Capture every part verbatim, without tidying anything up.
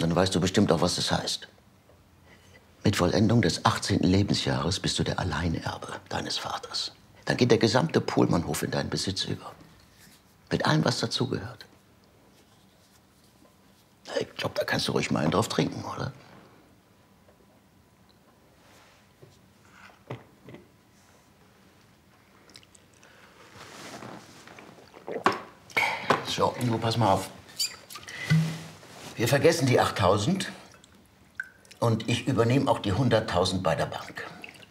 Dann weißt du bestimmt auch, was das heißt. Mit Vollendung des achtzehnten Lebensjahres bist du der Alleinerbe deines Vaters. Dann geht der gesamte Pohlmannhof in deinen Besitz über. Mit allem, was dazugehört. Ich glaube, da kannst du ruhig mal einen drauf trinken, oder? So, nur pass mal auf. Wir vergessen die achttausend und ich übernehme auch die hunderttausend bei der Bank.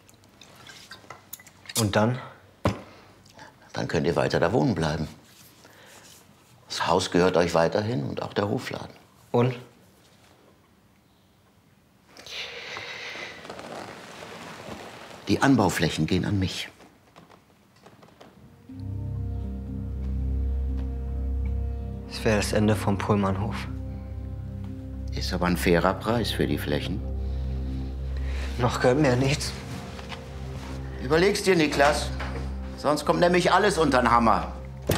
Und dann? Dann könnt ihr weiter da wohnen bleiben. Das Haus gehört euch weiterhin und auch der Hofladen. Und? Die Anbauflächen gehen an mich. Das wäre das Ende vom Pohlmannhof. Ist aber ein fairer Preis für die Flächen. Noch gehört mir nichts. Überleg's dir, Niklas. Sonst kommt nämlich alles unter den Hammer.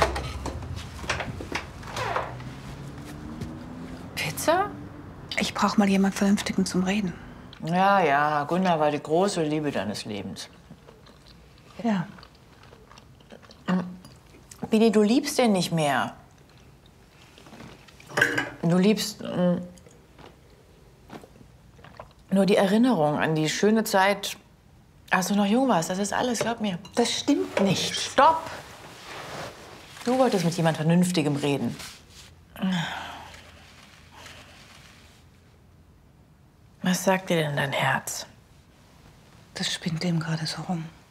Pizza? Ich brauche mal jemand Vernünftigen zum Reden. Ja, ja, Gunnar war die große Liebe deines Lebens. Ja. Billy, du liebst den nicht mehr. Du liebst mm, nur die Erinnerung an die schöne Zeit, als du noch jung warst. Das ist alles, glaub mir. Das stimmt nicht. Stopp! Du wolltest mit jemand Vernünftigem reden. Was sagt dir denn dein Herz? Das spinnt dem gerade so rum.